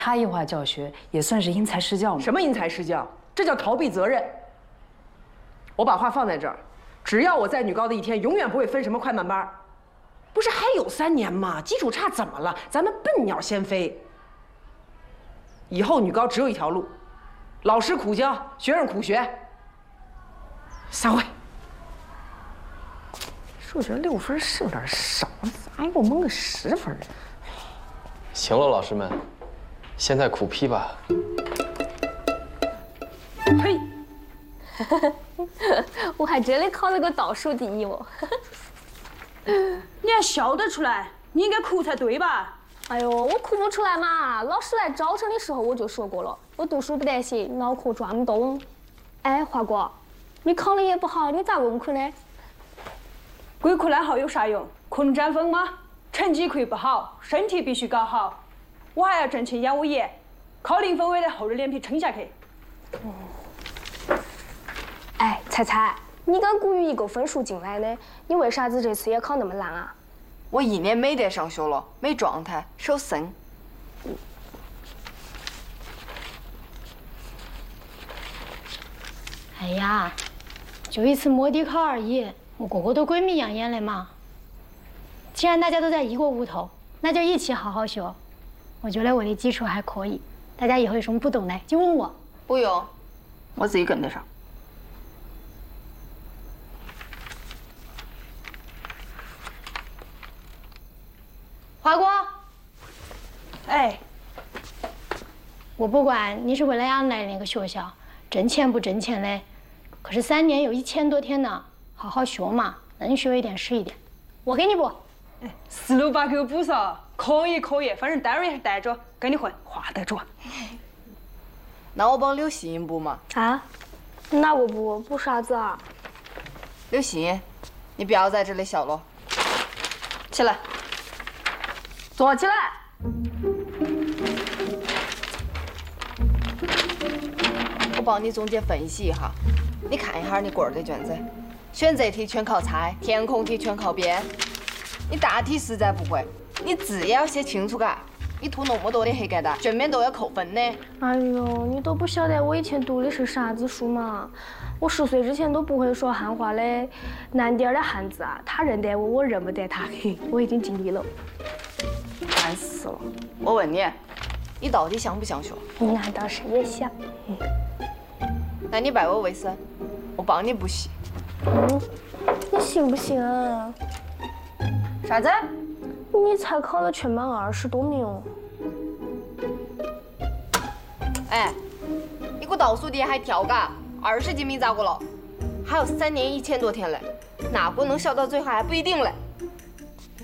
差异化教学也算是因材施教吗？ 什么因材施教？这叫逃避责任。我把话放在这儿，只要我在女高的一天，永远不会分什么快慢班。不是还有3年吗？基础差怎么了？咱们笨鸟先飞。以后女高只有一条路，老师苦教，学生苦学。散会。数学6分是有点少，咋给我蒙个10分呢？ 行了，老师们，现在苦批吧。 呸！ 我还真的考了个倒数第一哦。 你还笑得出来？你应该哭才对吧？ 哎呦，我哭不出来嘛！老师来招生的时候我就说过了，我读书不得行，脑壳转不动。哎，华哥，你考的也不好，你咋文科呢？ 鬼哭烂嚎有啥用？可能占分吗？成绩可以不好，身体必须搞好。我还要挣钱养我爷，考0分我也得厚着脸皮撑下去。 哎，彩彩，你跟古语一个分数进来的，你为啥子这次也考那么烂啊？ 我1年没得上学了，没状态，手生。 哎呀，就一次模拟考而已，我个个都鬼迷养眼的嘛。既然大家都在一个屋头，那就一起好好学。我觉得我的基础还可以，大家以后有什么不懂的就问我。 不用，我自己跟得上。 华哥， 哎， 我不管你是为了养来那个学校，挣钱不挣钱的，可是3年有1000多天呢，好好学嘛，能学一点是一点。我给你补。 4路8给我补上，可以，反正待会儿也是带着，跟你混，话得着。 那我帮刘欣补嘛。 啊？那我补啥子啊？ 刘欣，你不要在这里笑了，起来。 坐起来。 我帮你总结分析一下，你看一下你过儿的卷子，选择题全靠猜，填空题全靠编。你大题实在不会，你字也要写清楚嘎。你涂那么多的黑疙瘩，卷面都要扣分的。 哎呦，你都不晓得我以前读的是啥子书嘛？我10岁之前都不会说汉话的，难点的汉字啊，他认得我，我认不得他，我已经尽力了。 烦死了！我问你，你到底想不想学？ 那倒是也想。 那你拜我为师，我帮你补习。 你行不行啊？ 啥子？ 你才考了全班20多名哦。 哎，你个倒数第一还跳嘎，20几名咋个了？还有3年1000多天嘞，那个能笑到最后还不一定嘞。